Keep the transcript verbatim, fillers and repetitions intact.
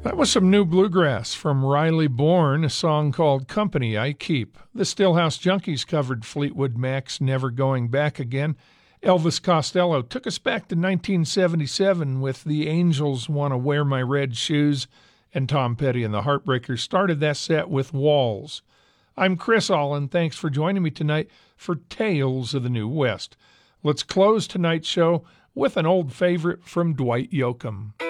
That was some new bluegrass from Riley Bourne, a song called Company I Keep. The Stillhouse Junkies covered Fleetwood Mac's Never Going Back Again. Elvis Costello took us back to nineteen seventy-seven with The Angels Wanna Wear My Red Shoes, and Tom Petty and the Heartbreakers started that set with Walls. I'm Chris Allen. Thanks for joining me tonight for Tales of the New West. Let's close tonight's show with an old favorite from Dwight Yoakam.